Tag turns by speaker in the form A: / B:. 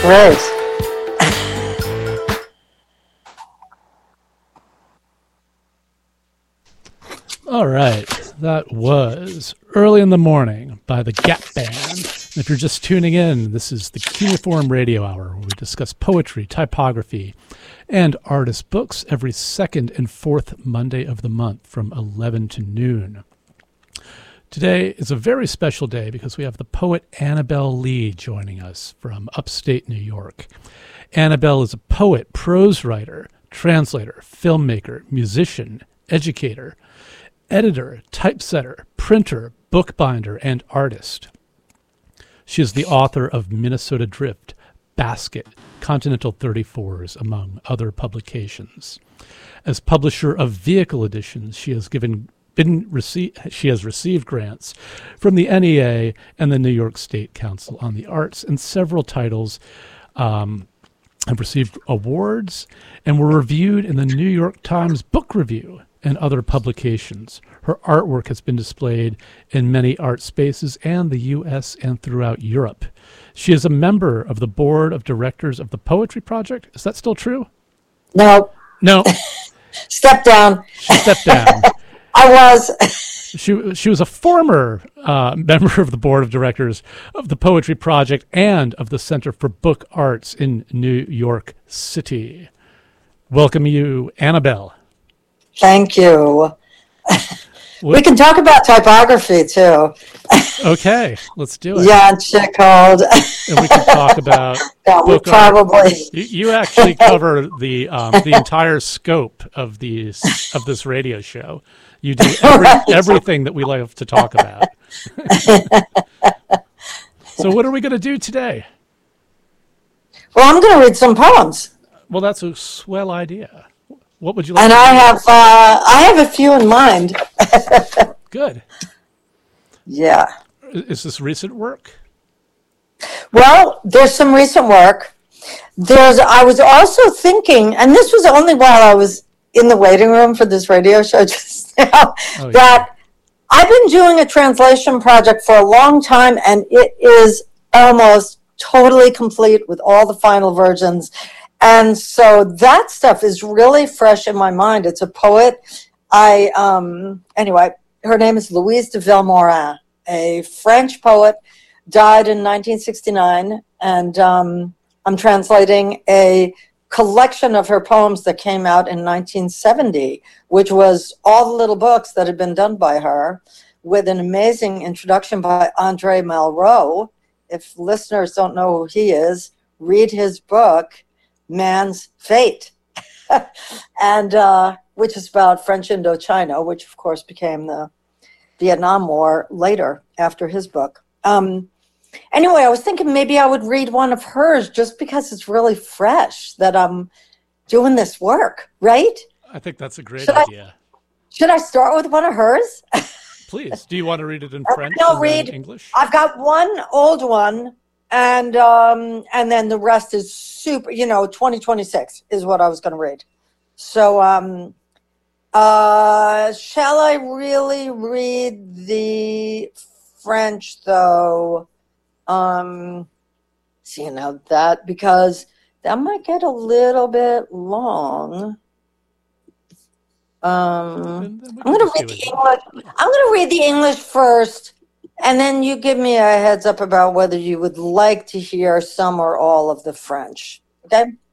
A: Great.
B: All right, that was Early in the Morning by the Gap Band. And if you're just tuning in, this is the Cuneiform Radio Hour, where we discuss poetry, typography, and artist books every second and fourth Monday of the month from 11 to noon. Today is a very special day because we have the poet Annabel Lee joining us from upstate New York. Annabel is a poet, prose writer, translator, filmmaker, musician, educator, editor, typesetter, printer, bookbinder, and artist. She is the author of Minnesota Drift, Basket, Continental 34s, among other publications. As publisher of Vehicle Editions, she has received grants from the NEA and the New York State Council on the Arts, and several titles have received awards and were reviewed in the New York Times Book Review and other publications. Her artwork has been displayed in many art spaces and the U.S. and throughout Europe. She is a member of the board of directors of the Poetry Project. Is that still true?
A: No.
B: Step
A: down.
B: She stepped down.
A: I was.
B: She was a former member of the board of directors of the Poetry Project and of the Center for Book Arts in New York City. Welcome you, Annabel.
A: Thank you. We can talk about typography too.
B: Okay, let's do it.
A: Yeah, chick called.
B: And we can talk about book
A: probably.
B: Art. You actually cover the entire scope of this radio show. You do everything that we love to talk about. So what are we going to do today?
A: Well, I'm going to read some poems.
B: Well, that's a swell idea. What would you like?
A: And I have a few in mind.
B: Good.
A: Yeah.
B: Is this recent work?
A: Well, there's some recent work. I was also thinking, and this was only while I was in the waiting room for this radio show just now, that I've been doing a translation project for a long time, and it is almost totally complete with all the final versions. And so that stuff is really fresh in my mind. It's a poet. Anyway, her name is Louise de Vilmorin, a French poet, died in 1969. And I'm translating a collection of her poems that came out in 1970, which was all the little books that had been done by her, with an amazing introduction by Andre Malraux. If listeners don't know who he is, read his book, Man's Fate, and which is about French Indochina, which of course became the Vietnam War later after his book. Anyway, I was thinking maybe I would read one of hers just because it's really fresh that I'm doing this work, right?
B: I think that's a great idea.
A: Should I start with one of hers?
B: Please. Do you want to read it in French
A: or
B: in English?
A: I've got one old one. And then the rest is super, 2026 is what I was going to read. So shall I really read the French, though? Because that might get a little bit long. I'm going to read the English. I'm going to read the English first. And then you give me a heads up about whether you would like to hear some or all of the French. Okay?